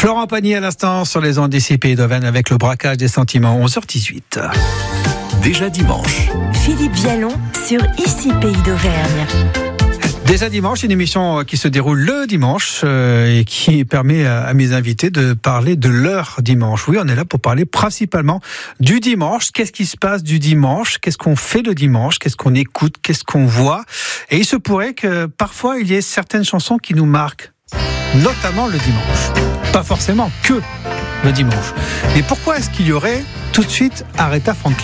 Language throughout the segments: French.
Florent Pagny à l'instant sur les ondes d'ici Pays d'Auvergne avec le braquage des sentiments, 11h18. Déjà dimanche. Philippe Vialon sur Ici Pays d'Auvergne. Déjà dimanche, une émission qui se déroule le dimanche et qui permet à mes invités de parler de leur dimanche. Oui, on est là pour parler principalement du dimanche. Qu'est-ce qui se passe du dimanche ? Qu'est-ce qu'on fait le dimanche ? Qu'est-ce qu'on écoute ? Qu'est-ce qu'on voit ? Et il se pourrait que parfois il y ait certaines chansons qui nous marquent, notamment le dimanche. Pas forcément que le dimanche. Mais pourquoi est-ce qu'il y aurait tout de suite Aretha Franklin ?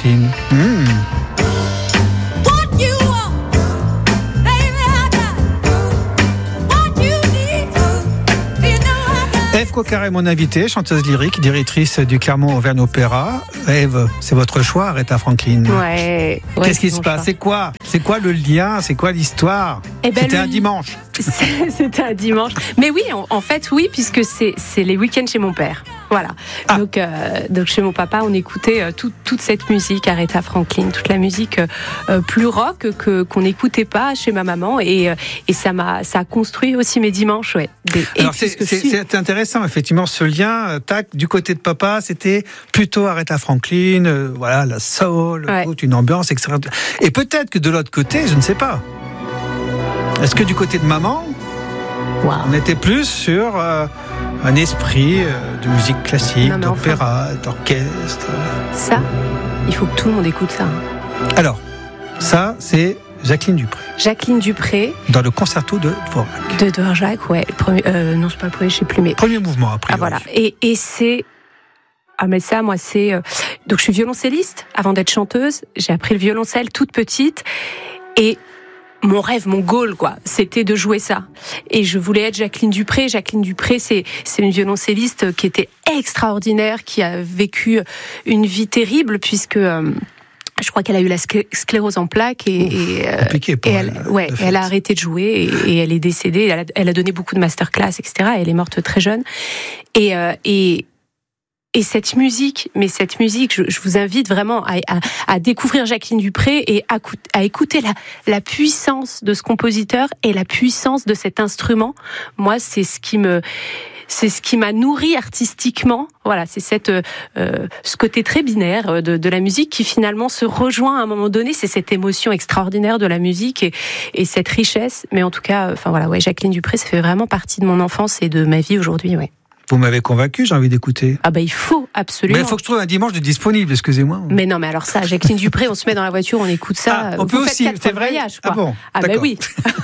Ève Coquart est mon invitée, chanteuse lyrique, directrice du Clermont Auvergne Opéra. Ève, c'est votre choix, Aretha Franklin. Ouais. Qu'est-ce qui se passe ? C'est quoi le lien ? C'est quoi l'histoire ? C'était un dimanche. C'était un dimanche. Mais oui, en fait, oui, puisque c'est les week-ends chez mon père. Voilà. Ah. Donc chez mon papa, on écoutait toute cette musique, Aretha Franklin, toute la musique plus rock qu'on n'écoutait pas chez ma maman, et ça a construit aussi mes dimanches. Ouais. Alors c'est intéressant, effectivement, ce lien. Du côté de papa, c'était plutôt Aretha Franklin, voilà, la soul, toute une ambiance, etc. Et peut-être que de l'autre côté, je ne sais pas. Est-ce que du côté de maman, on était plus sur un esprit de musique classique, d'opéra, d'orchestre ? Ça, il faut que tout le monde écoute ça. Alors, ça, c'est Jacqueline Dupré. Jacqueline Dupré. Dans le concerto de Dvorak. De Dvorak, ouais. Le premier, non, c'est pas le premier, je sais plus. Mais... Premier mouvement, après. Ah, voilà. Et c'est... Ah, mais ça, moi, c'est... Donc, je suis violoncelliste avant d'être chanteuse. J'ai appris le violoncelle toute petite. Et... mon rêve, mon goal, quoi, c'était de jouer ça. Et je voulais être Jacqueline Dupré. Jacqueline Dupré, c'est une violoncelliste qui était extraordinaire, qui a vécu une vie terrible, puisque je crois qu'elle a eu la sclérose en plaques compliqué pour elle. Elle a arrêté de jouer et elle est décédée. Elle a donné beaucoup de masterclass, etc. Elle est morte très jeune. Et cette musique, je vous invite vraiment à découvrir Jacqueline Dupré et à écouter la puissance de ce compositeur et la puissance de cet instrument. Moi, c'est ce qui m'a nourri artistiquement. Voilà, c'est ce côté très binaire de la musique qui finalement se rejoint à un moment donné. C'est cette émotion extraordinaire de la musique et cette richesse. Mais en tout cas, Jacqueline Dupré, ça fait vraiment partie de mon enfance et de ma vie aujourd'hui, ouais. Vous m'avez convaincu, j'ai envie d'écouter. Ah il faut absolument. Mais il faut que je trouve un dimanche de disponible, excusez-moi. Mais non, mais alors ça, Jacqueline Dupré, on se met dans la voiture, on écoute ça. On peut aussi, c'est vrai. Voyage, quoi. Ah bon. Ah d'accord. Oui.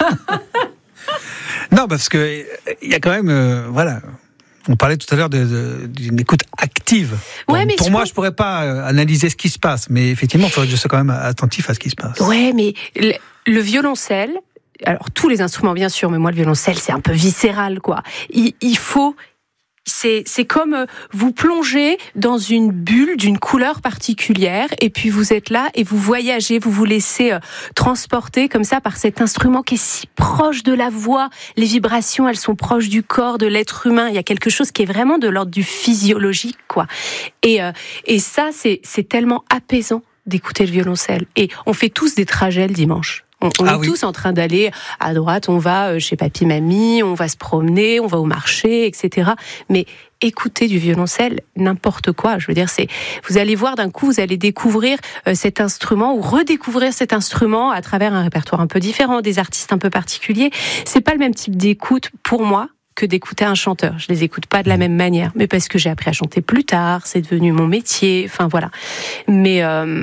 Non, parce que il y a quand même, on parlait tout à l'heure d'une écoute active. Ouais, mais pour moi, je pourrais pas analyser ce qui se passe, mais effectivement, il faudrait que je sois quand même attentif à ce qui se passe. Ouais, mais le violoncelle. Alors tous les instruments, bien sûr, mais moi le violoncelle, c'est un peu viscéral, quoi. Il faut. C'est comme vous plongez dans une bulle d'une couleur particulière et puis vous êtes là et vous voyagez, vous vous laissez transporter comme ça par cet instrument qui est si proche de la voix. Les vibrations, elles sont proches du corps, de l'être humain. Il y a quelque chose qui est vraiment de l'ordre du physiologique, quoi. Et ça, c'est tellement apaisant d'écouter le violoncelle. Et on fait tous des trajets le dimanche. On est tous en train d'aller à droite, on va chez papy, mamie, on va se promener, on va au marché, etc. Mais écouter du violoncelle, n'importe quoi, je veux dire, vous allez voir d'un coup, vous allez découvrir cet instrument ou redécouvrir cet instrument à travers un répertoire un peu différent, des artistes un peu particuliers. C'est pas le même type d'écoute pour moi que d'écouter un chanteur. Je les écoute pas de la même manière, mais parce que j'ai appris à chanter plus tard, c'est devenu mon métier, enfin voilà. Mais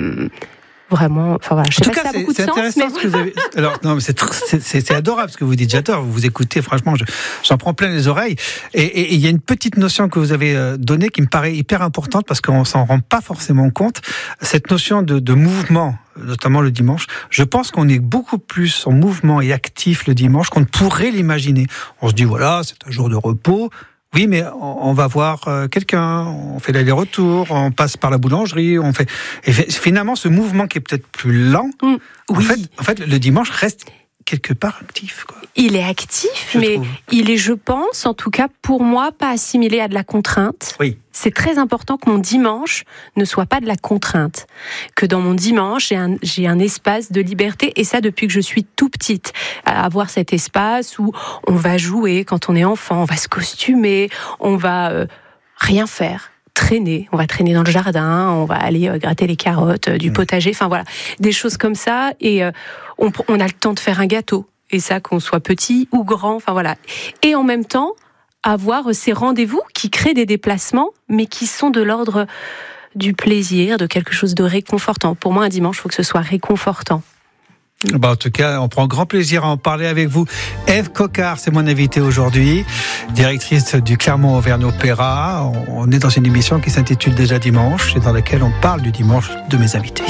vraiment, je sais pas si ça a beaucoup de sens. C'est intéressant ce que vous avez. Alors non, mais c'est adorable ce que vous dites. J'adore. Vous écoutez, franchement, j'en prends plein les oreilles. Et il y a une petite notion que vous avez donnée qui me paraît hyper importante parce qu'on s'en rend pas forcément compte. Cette notion de mouvement, notamment le dimanche. Je pense qu'on est beaucoup plus en mouvement et actif le dimanche qu'on ne pourrait l'imaginer. On se dit voilà, c'est un jour de repos. Oui, mais on va voir quelqu'un, on fait l'aller-retour, on passe par la boulangerie, on fait. Et finalement, ce mouvement qui est peut-être plus lent, en fait, le dimanche reste quelque part actif, quoi. Il est actif, mais il est, je pense, en tout cas pour moi, pas assimilé à de la contrainte. Oui. C'est très important que mon dimanche ne soit pas de la contrainte. Que dans mon dimanche, j'ai un espace de liberté, et ça depuis que je suis tout petite. Avoir cet espace où on va jouer quand on est enfant, on va se costumer, on va rien faire. Traîner, on va traîner dans le jardin, on va aller gratter les carottes du potager, enfin voilà, des choses comme ça, et on a le temps de faire un gâteau, et ça qu'on soit petit ou grand, enfin voilà, et en même temps avoir ces rendez-vous qui créent des déplacements, mais qui sont de l'ordre du plaisir, de quelque chose de réconfortant. Pour moi, un dimanche, il faut que ce soit réconfortant. En tout cas, on prend grand plaisir à en parler avec vous. Ève Coquart, c'est mon invitée aujourd'hui, directrice du Clermont Auvergne-Opéra. On est dans une émission qui s'intitule Déjà Dimanche et dans laquelle on parle du dimanche de mes invités.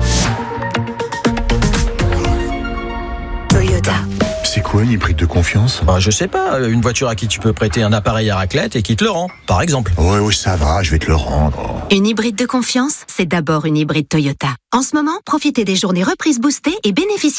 Toyota. C'est quoi une hybride de confiance ? Je sais pas, une voiture à qui tu peux prêter un appareil à raclette et qui te le rend, par exemple. Ouais, ça va, je vais te le rendre. Une hybride de confiance, c'est d'abord une hybride Toyota. En ce moment, profitez des journées reprises boostées et bénéficiez